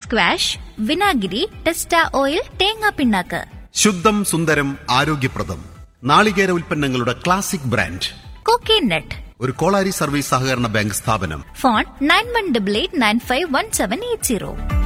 Squash, വിനാഗിരി, ടെസ്റ്റ oil, തേങ്ങാ പിണ്ണാക്ക്. ശുദ്ധം, സുന്ദരം, ആരോഗ്യപ്രദം. നാളികേര ഉൽപ്പന്നങ്ങളുടെ ക്ലാസിക് ബ്രാൻഡ് കോക്കനട്ട്. ഒരു കോളാരി സർവീസ് സഹകരണ ബാങ്ക് സ്ഥാപനം. ഫോൺ 9188951780.